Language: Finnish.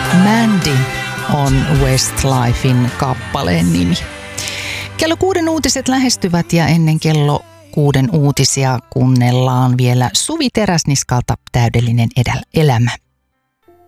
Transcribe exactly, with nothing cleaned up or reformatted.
Mandy on Westlifein kappaleen nimi. Kello kuuden uutiset lähestyvät ja ennen kello kuuden uutisia kuunnellaan vielä Suvi Teräsniskalta Täydellinen elämä.